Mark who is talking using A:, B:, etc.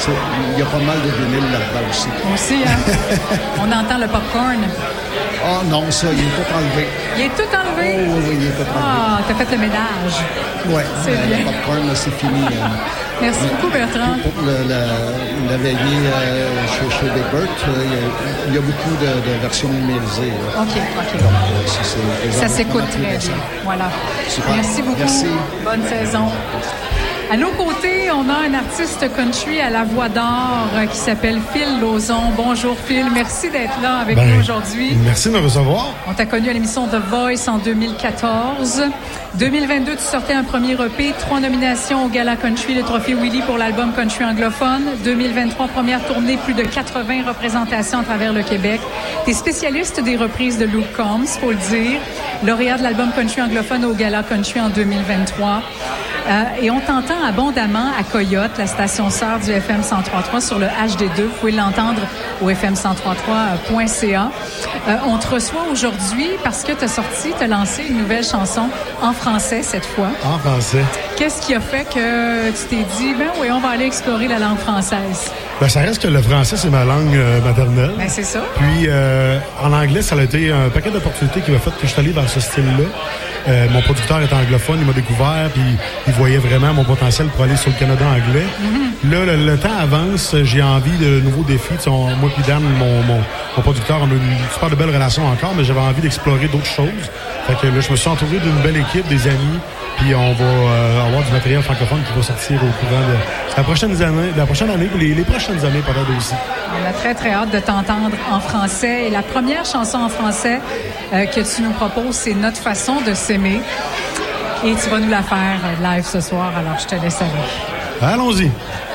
A: Il y a pas mal de vinyle là-dedans aussi.
B: Aussi, hein? On entend le popcorn.
A: Ah non, ça, il est tout enlevé.
B: Il est tout enlevé?
A: Oh, oui, il est tout enlevé.
B: Ah, t'as fait le ménage.
A: Oui,
B: c'est bien.
A: Le popcorn, là, c'est fini.
B: Merci beaucoup, Bertrand.
A: Pour la veillée chez Big Bert, il y a beaucoup de versions numérisées. Là.
B: OK.
A: Donc,
B: ça s'écoute très bien. Voilà.
A: Super.
B: Merci beaucoup.
A: Merci.
B: Bonne saison. À nos côtés, on a un artiste country à la voix d'or qui s'appelle Phil Lauzon. Bonjour Phil, merci d'être là avec nous aujourd'hui.
C: Merci de me recevoir.
B: On t'a connu à l'émission The Voice en 2014. 2022, tu sortais un premier EP, 3 nominations au Gala Country, le trophée Willie pour l'album country anglophone. 2023, première tournée, plus de 80 représentations à travers le Québec. T'es spécialiste des reprises de Luke Combs, faut le dire. Lauréat de l'album country anglophone au Gala Country en 2023. Et on t'entend abondamment à Coyote, la station sœur du FM 103.3 sur le HD2. Vous pouvez l'entendre au fm1033.ca. On te reçoit aujourd'hui parce que tu as lancé une nouvelle chanson en français cette fois.
C: En français.
B: Qu'est-ce qui a fait que tu t'es dit, oui, on va aller explorer la langue française?
C: Ça reste que le français, c'est ma langue maternelle.
B: C'est ça.
C: Puis, en anglais, ça a été un paquet d'opportunités qui m'a fait que je suis allé vers ce style-là. Mon producteur est anglophone, il m'a découvert, puis il voyait vraiment mon potentiel pour aller sur le Canada anglais. Mm-hmm. Là, le temps avance, j'ai envie de nouveaux défis. Moi puis Dan, mon producteur, on a une super de belle relation encore, mais j'avais envie d'explorer d'autres choses. Fait que là, je me suis entouré d'une belle équipe, des amis, puis on va avoir du matériel francophone qui va sortir au courant de la prochaine année, les prochaines années peut-être aussi.
B: On a très, très hâte de t'entendre en français. Et la première chanson en français que tu nous proposes, c'est Notre façon de s'aimer. Et tu vas nous la faire live ce soir, alors je te laisse aller.
C: Allons-y.